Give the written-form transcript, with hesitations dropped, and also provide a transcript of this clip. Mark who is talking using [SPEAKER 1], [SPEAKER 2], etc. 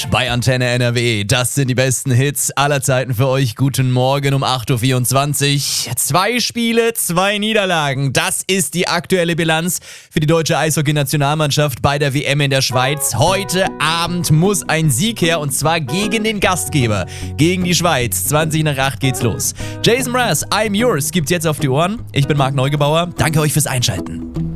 [SPEAKER 1] Lounge bei Antenne NRW. Das sind die besten Hits aller Zeiten für euch. Guten Morgen um 8.24 Uhr. 2 Spiele, 2 Niederlagen. Das ist die aktuelle Bilanz für die deutsche Eishockey-Nationalmannschaft bei der WM in der Schweiz. Heute Abend muss ein Sieg her und zwar gegen den Gastgeber, gegen die Schweiz. 20 nach 8 geht's los. Jason Mraz, I'm Yours gibt's jetzt auf die Ohren. Ich bin Marc Neugebauer. Danke euch fürs Einschalten.